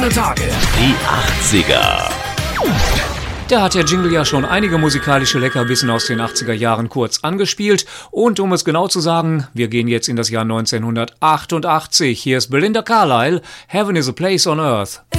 Schöne Tage. Die 80er. Da hat der Jingle ja schon einige musikalische Leckerbissen aus den 80er Jahren kurz angespielt. Und um es genau zu sagen, wir gehen jetzt in das Jahr 1988. Hier ist Belinda Carlisle, Heaven is a Place on Earth.